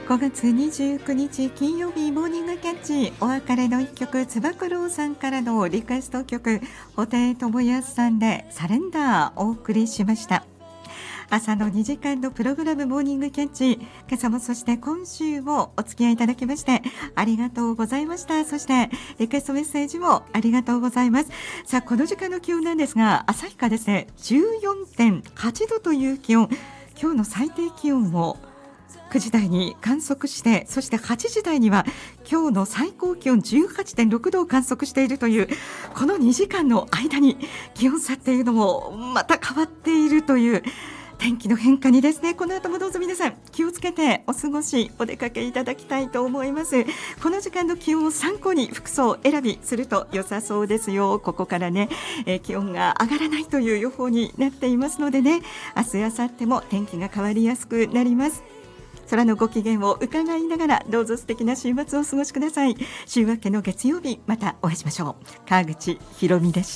5月29日金曜日モーニングキャッチ、お別れの一曲、つば九郎さんからのリクエスト曲、布袋寅泰さんでサレンダーお送りしました。朝の2時間のプログラムモーニングキャッチ、今朝もそして今週もお付き合いいただきましてありがとうございました。そしてリクエストメッセージもありがとうございます。さあ、この時間の気温なんですが、旭川ですね、14.8 度という気温、今日の最低気温を9時台に観測して、そして8時台には今日の最高気温 18.6 度を観測しているという、この2時間の間に気温差っていうのもまた変わっているという天気の変化にですね、この後もどうぞ皆さん気をつけてお過ごしお出かけいただきたいと思います。この時間の気温を参考に服装選びすると良さそうですよ。ここからね、気温が上がらないという予報になっていますのでね、明日明後日も天気が変わりやすくなります。空のご機嫌を伺いながら、どうぞ素敵な週末をお過ごしください。週明けの月曜日またお会いしましょう。川口ひろみでした。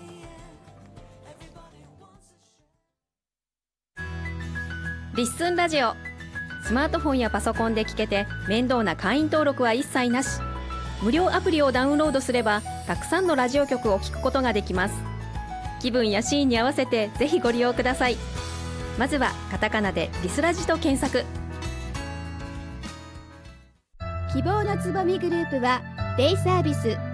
リッスンラジオ、スマートフォンやパソコンで聞けて面倒な会員登録は一切なし。無料アプリをダウンロードすればたくさんのラジオ局を聞くことができます。気分やシーンに合わせてぜひご利用ください。まずはカタカナでリスラジと検索。 希望のつぼみグループはデイサービス